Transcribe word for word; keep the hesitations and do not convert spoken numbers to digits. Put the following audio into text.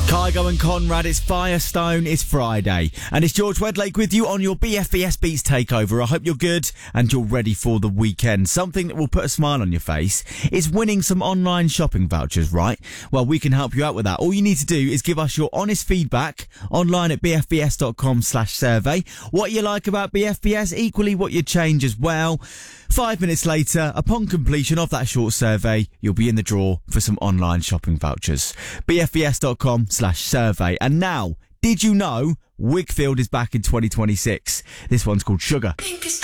Kygo and Conrad, it's Firestone, it's Friday. And it's George Wedlake with you on your B F B S Beats Takeover. I hope you're good and you're ready for the weekend. Something that will put a smile on your face is winning some online shopping vouchers, right? Well, we can help you out with that. All you need to do is give us your honest feedback online at bfbs.com slash survey. What you like about B F B S, equally what you change as well. Five minutes later, upon completion of that short survey, you'll be in the draw for some online shopping vouchers. bfbs.com slash survey. And now, did you know Wakefield is back in twenty twenty-six? This one's called Sugar.